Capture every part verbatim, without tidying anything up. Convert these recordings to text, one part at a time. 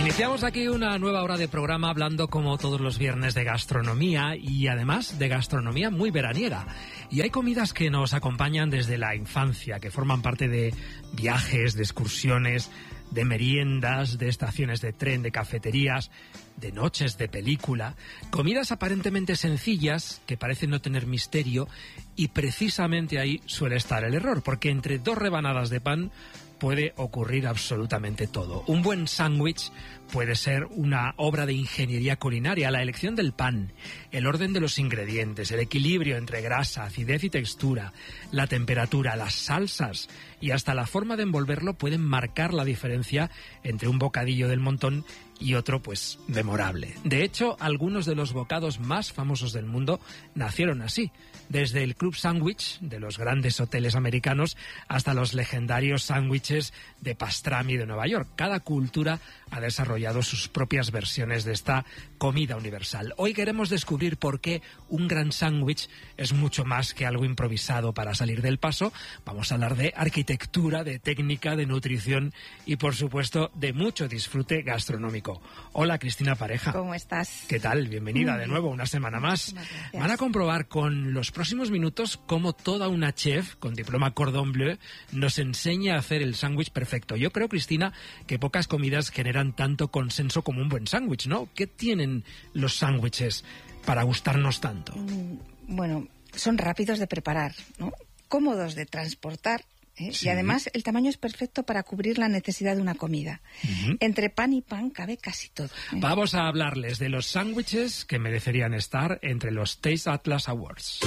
Iniciamos aquí una nueva hora de programa hablando como todos los viernes de gastronomía y además de gastronomía muy veraniega. Y hay comidas que nos acompañan desde la infancia, que forman parte de viajes, de excursiones, de meriendas, de estaciones de tren, de cafeterías, de noches de película. Comidas aparentemente sencillas que parecen no tener misterio y precisamente ahí suele estar el error, porque entre dos rebanadas de pan puede ocurrir absolutamente todo. Un buen sándwich puede ser una obra de ingeniería culinaria. La elección del pan, el orden de los ingredientes, el equilibrio entre grasa, acidez y textura, la temperatura, las salsas y hasta la forma de envolverlo pueden marcar la diferencia entre un bocadillo del montón y otro, pues, memorable. De hecho, algunos de los bocados más famosos del mundo nacieron así, desde el Club Sandwich de los grandes hoteles americanos hasta los legendarios sándwiches de pastrami de Nueva York. Cada cultura ha desarrollado sus propias versiones de esta comida universal. Hoy queremos descubrir por qué un gran sándwich es mucho más que algo improvisado para salir del paso. Vamos a hablar de arquitectura, de técnica, de nutrición y, por supuesto, de mucho disfrute gastronómico. Hola, Cristina Pareja. ¿Cómo estás? ¿Qué tal? Bienvenida de nuevo, una semana más. Van a comprobar con los próximos minutos cómo toda una chef con diploma Cordon Bleu nos enseña a hacer el sándwich perfecto. Yo creo, Cristina, que pocas comidas generan tanto consenso como un buen sándwich, ¿no? ¿Qué tienen los sándwiches para gustarnos tanto? Bueno, son rápidos de preparar, ¿no? Cómodos de transportar. ¿Eh? Sí. Y además el tamaño es perfecto para cubrir la necesidad de una comida. Uh-huh. Entre pan y pan cabe casi todo. ¿eh? Vamos a hablarles de los sándwiches que merecerían estar entre los Taste Atlas Awards.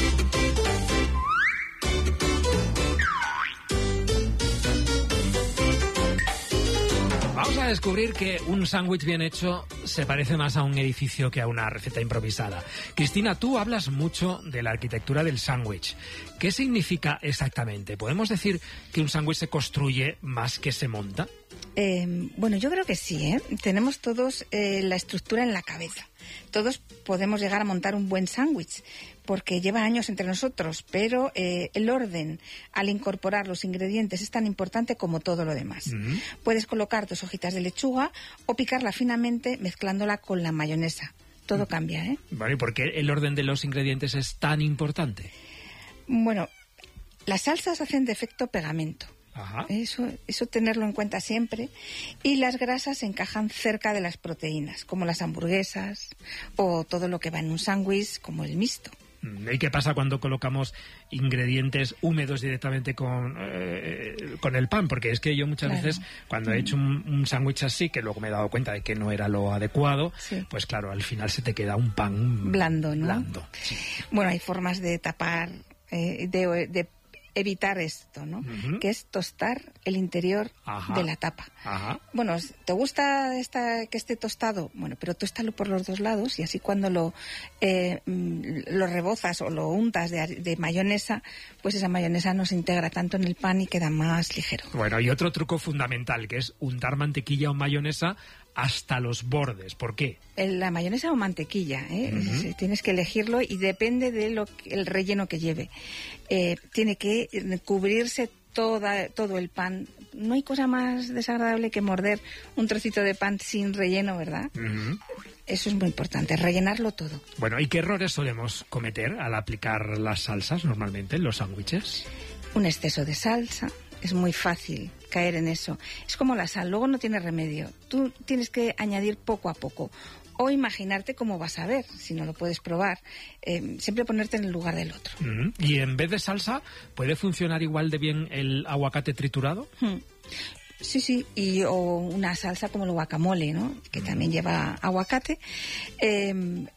Vamos a descubrir que un sándwich bien hecho se parece más a un edificio que a una receta improvisada. Cristina, tú hablas mucho de la arquitectura del sándwich. ¿Qué significa exactamente? ¿Podemos decir que un sándwich se construye más que se monta? Eh, bueno, yo creo que sí, ¿eh? Tenemos todos eh, la estructura en la cabeza. Todos podemos llegar a montar un buen sándwich, porque lleva años entre nosotros, pero eh, el orden al incorporar los ingredientes es tan importante como todo lo demás. Mm. Puedes colocar dos hojitas de lechuga o picarla finamente mezclándola con la mayonesa. Todo mm. cambia, ¿eh? Bueno, ¿y por qué el orden de los ingredientes es tan importante? Bueno, las salsas hacen de efecto pegamento. Ajá. Eso, eso tenerlo en cuenta siempre. Y las grasas se encajan cerca de las proteínas, como las hamburguesas o todo lo que va en un sándwich, como el mixto. ¿Y qué pasa cuando colocamos ingredientes húmedos directamente con, eh, con el pan? Porque es que yo muchas claro. veces, cuando mm. he hecho un, un sándwich así, que luego me he dado cuenta de que no era lo adecuado, sí. pues claro, al final se te queda un pan blando, ¿no? Blando, sí. Bueno, hay formas de tapar, eh, de, de evitar esto, ¿no? Uh-huh. Que es tostar el interior Ajá. de la tapa. Ajá. Bueno, ¿te gusta esta, que esté tostado? Bueno, pero tóstalo por los dos lados y así cuando lo, eh, lo rebozas o lo untas de, de mayonesa, pues esa mayonesa no se integra tanto en el pan y queda más ligero. Bueno, y otro truco fundamental, que es untar mantequilla o mayonesa hasta los bordes. ¿Por qué? La mayonesa o mantequilla, ¿eh? Uh-huh. Tienes que elegirlo y depende de lo que, el relleno que lleve. Eh, tiene que cubrirse toda, todo el pan. No hay cosa más desagradable que morder un trocito de pan sin relleno, ¿verdad? Uh-huh. Eso es muy importante, rellenarlo todo. Bueno, ¿y qué errores solemos cometer al aplicar las salsas normalmente en los sándwiches? Un exceso de salsa. Es muy fácil caer en eso. Es como la sal, luego no tiene remedio. Tú tienes que añadir poco a poco. O imaginarte cómo vas a ver, si no lo puedes probar. Eh, siempre ponerte en el lugar del otro. Mm-hmm. ¿Y en vez de salsa, puede funcionar igual de bien el aguacate triturado? Hmm. Sí, sí, y o una salsa como el guacamole, ¿no? Que mm. también lleva aguacate. Eh,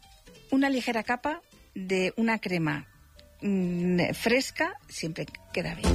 una ligera capa de una crema mmm, fresca siempre queda bien.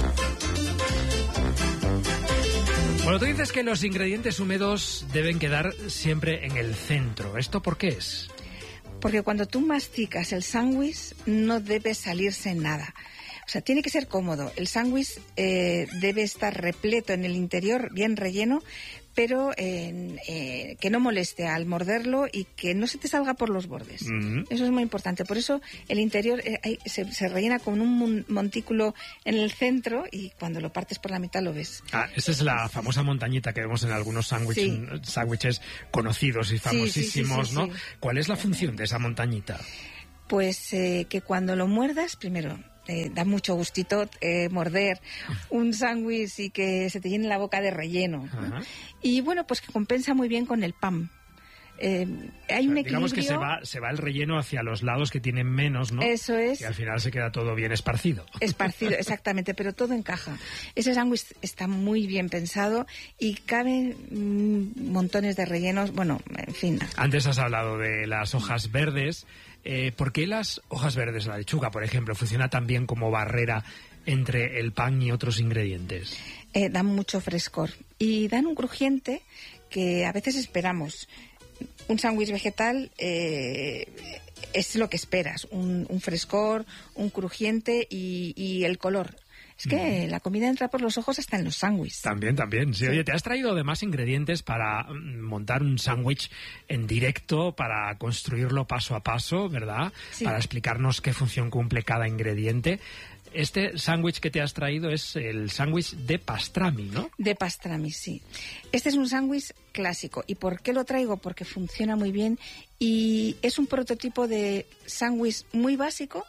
Bueno, tú dices que los ingredientes húmedos deben quedar siempre en el centro. ¿Esto por qué es? Porque cuando tú masticas el sándwich no debe salirse nada. O O sea, tiene que ser cómodo. El sándwich eh, debe estar repleto en el interior, bien relleno, pero eh, eh, que no moleste al morderlo y que no se te salga por los bordes. Mm-hmm. Eso es muy importante. Por eso el interior eh, hay, se, se rellena con un montículo en el centro y cuando lo partes por la mitad lo ves. Ah, esa es la famosa montañita que vemos en algunos sándwiches, sí. sándwiches conocidos y famosísimos, sí, sí, sí, sí, ¿no? Sí. ¿Cuál es la función de esa montañita? Pues eh, que cuando lo muerdas, primero... Eh, da mucho gustito eh, morder un sándwich y que se te llene la boca de relleno, ¿no? Y bueno, pues que compensa muy bien con el pan. Eh, hay un equilibrio. Digamos que se va, se va el relleno hacia los lados que tienen menos, ¿no? Eso es. Y al final se queda todo bien esparcido. Esparcido, exactamente, pero todo encaja. Ese sándwich está muy bien pensado y caben mmm, montones de rellenos, bueno, en fin. Antes has hablado de las hojas verdes. Eh, ¿Por qué las hojas verdes, la lechuga, por ejemplo, funciona tan bien como barrera entre el pan y otros ingredientes? Eh, dan mucho frescor y dan un crujiente que a veces esperamos. Un sándwich vegetal eh, es lo que esperas, un, un frescor, un crujiente y, y el color. Es que mm. la comida entra por los ojos hasta en los sándwiches. También, también. Sí, sí. Oye, te has traído además ingredientes para montar un sándwich en directo, para construirlo paso a paso, ¿verdad? Sí. Para explicarnos qué función cumple cada ingrediente. Este sándwich que te has traído es el sándwich de pastrami, ¿no? De pastrami, sí. Este es un sándwich clásico. ¿Y por qué lo traigo? Porque funciona muy bien y es un prototipo de sándwich muy básico,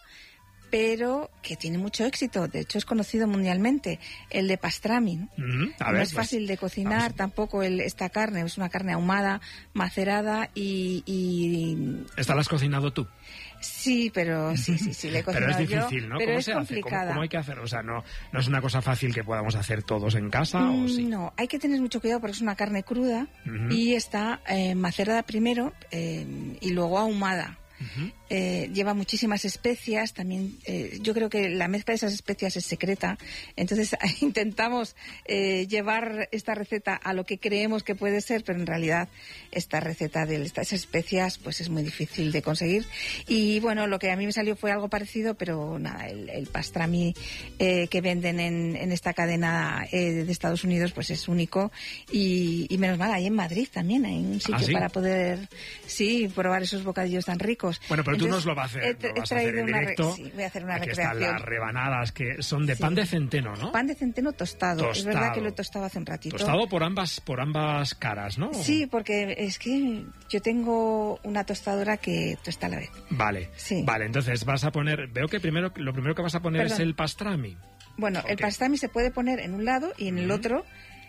pero que tiene mucho éxito. De hecho, es conocido mundialmente, el de pastrami, ¿no? Mm, a ver, no es fácil pues, de cocinar, vamos. Tampoco el, esta carne. Es una carne ahumada, macerada y, y... ¿Esta la has cocinado tú? Sí, pero sí, sí, sí, le he cocinado yo. Pero es difícil, ¿no? Pero ¿Cómo es se complicada. hace? ¿Cómo, ¿Cómo hay que hacer? O sea, no, no es una cosa fácil que podamos hacer todos en casa, mm, ¿o sí? No, hay que tener mucho cuidado porque es una carne cruda uh-huh. y está eh, macerada primero eh, y luego ahumada. Uh-huh. Eh, lleva muchísimas especias, también eh, yo creo que la mezcla de esas especias es secreta, entonces intentamos eh, llevar esta receta a lo que creemos que puede ser, pero en realidad esta receta de estas especias pues es muy difícil de conseguir y bueno, lo que a mí me salió fue algo parecido, pero nada, el, el pastrami eh, que venden en, en esta cadena eh, de Estados Unidos pues es único y, y menos mal, ahí en Madrid también hay un sitio ¿Ah, sí? para poder sí, probar esos bocadillos tan ricos. Bueno, pero Entonces, tú nos lo vas a hacer, he, lo vas a hacer en directo. Re, sí, voy a hacer una Aquí recreación. están las rebanadas que son de sí. pan de centeno, ¿no? Pan de centeno tostado. tostado. Es verdad que lo he tostado hace un ratito. Tostado por ambas por ambas caras, ¿no? Sí, porque es que yo tengo una tostadora que tosta a la vez. Vale. Sí. Vale, entonces vas a poner, veo que primero lo primero que vas a poner Perdón. es el pastrami. Bueno, okay. el pastrami se puede poner en un lado y en el uh-huh. otro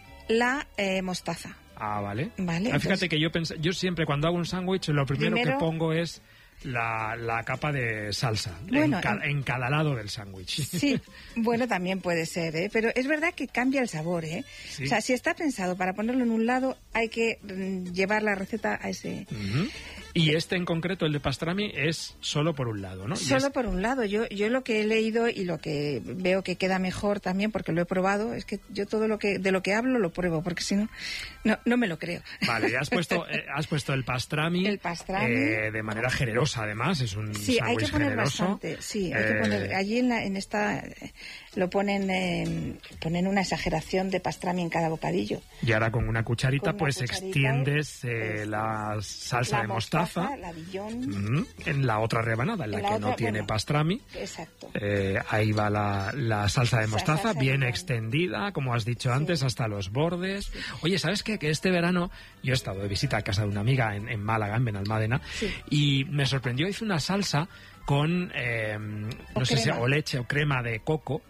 la eh, mostaza. Ah, vale. Vale. Ah, fíjate entonces, que yo pensé, yo siempre cuando hago un sándwich lo primero, primero que pongo es La, la capa de salsa bueno, en, ca, en... en cada lado del sándwich. Sí, bueno, también puede ser, ¿eh? Pero es verdad que cambia el sabor, ¿eh? Sí. O sea, si está pensado para ponerlo en un lado, hay que mm, llevar la receta a ese... Uh-huh. Y este en concreto, el de pastrami, es solo por un lado, ¿no? Solo es... por un lado. Yo yo lo que he leído y lo que veo que queda mejor también, porque lo he probado, es que yo todo lo que de lo que hablo lo pruebo, porque si no, no, no me lo creo. Vale, has puesto eh, has puesto el pastrami, el pastrami. Eh, de manera generosa, además, es un sí, hay que poner generoso. Bastante. Sí, hay eh... que poner. Allí en, la, en esta eh, lo ponen eh, ponen una exageración de pastrami en cada bocadillo. Y ahora con una cucharita, con una pues cucharita, extiendes eh, pues, la salsa la de mostaza. mostaza la Dijon. Mm, en la otra rebanada, en la, en la que otra, no tiene bueno, pastrami. Exacto. Eh, ahí va la, la salsa de mostaza, salsa bien de extendida, como has dicho antes, sí. hasta los bordes. Sí. Oye, ¿sabes qué? Que este verano yo he estado de visita a casa de una amiga en, en Málaga, en Benalmádena, sí. y me sorprendió, hizo una salsa con, eh, no sé si o leche o crema de coco,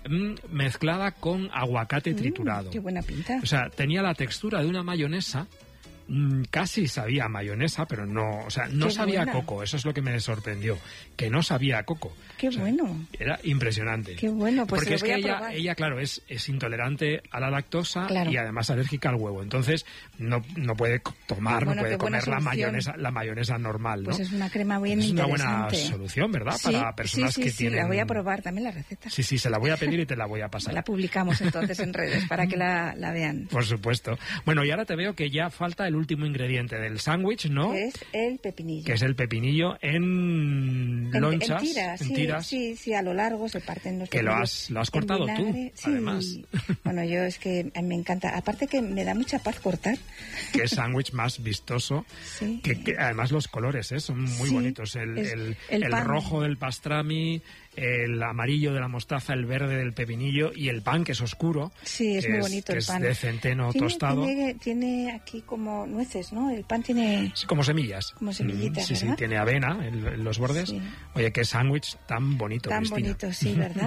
mezclada con aguacate mm, triturado. Qué buena pinta. O sea, tenía la textura de una mayonesa. Casi sabía a mayonesa, pero no, o sea, no Qué sabía buena. a coco. Eso es lo que me sorprendió, que no sabía a coco. Qué o sea, bueno. Era impresionante. Qué bueno, pues porque se lo es voy que a ella, probar. ella, claro, es, es intolerante a la lactosa claro. y además alérgica al huevo. Entonces no, no puede tomar, bueno, no puede comer la mayonesa, la mayonesa normal, ¿no? Pues es una crema bien es interesante. Es una buena solución, ¿verdad? Sí, para personas sí, sí, que sí, tienen. La voy a probar también la receta. Sí, sí, se la voy a pedir y te la voy a pasar. La publicamos entonces en redes para que la, la vean. Por supuesto. Bueno, y ahora te veo que ya falta el último ingrediente del sándwich, ¿no? Que es el pepinillo. Que es el pepinillo en, en lonchas, en tiras, en sí, tiras. Sí, sí, a lo largo se parten los Que lo pepinillos has, lo has en cortado vinagre. tú, Sí. además. Bueno, yo es que a mí me encanta. Aparte que me da mucha paz cortar. Qué sándwich más vistoso. Sí. Que, que además los colores, ¿eh? Son muy Sí, bonitos. El, es el, el el pan. rojo del pastrami, el amarillo de la mostaza, el verde del pepinillo y el pan, que es oscuro. Sí, es que muy bonito que el pan. Es de centeno tiene, tostado. Tiene, tiene aquí como nueces, ¿no? El pan tiene... Sí, como semillas. Como semillitas, Mm, sí, ¿verdad? sí, tiene avena en, en los bordes. Sí. Oye, qué sándwich tan bonito, Tan Cristina. bonito, sí, ¿verdad?